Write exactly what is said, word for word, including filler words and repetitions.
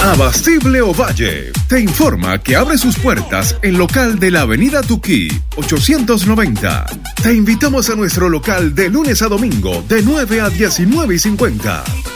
Abastible Ovalle te informa que abre sus puertas en local de la Avenida Tuquí, ochocientos noventa. Te invitamos a nuestro local de lunes a domingo de nueve a diecinueve y cincuenta.